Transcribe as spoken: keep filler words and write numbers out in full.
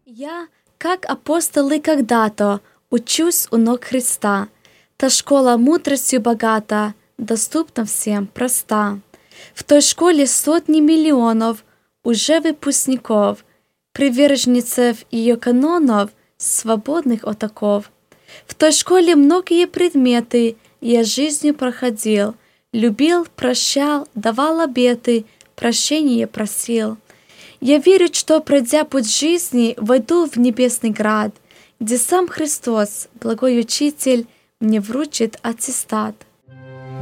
Я, как апостолы когда-то, учусь у ног Христа. Та школа мудростью богата, доступна всем, проста. В той школе сотни миллионов уже выпускников, приверженцев ее канонов, свободных от оков. В той школе многие предметы я жизнью проходил, любил, прощал, давал обеты, прощение просил. Я верю, что, пройдя путь жизни, войду в небесный град, где сам Христос, благой Учитель, мне вручит аттестат.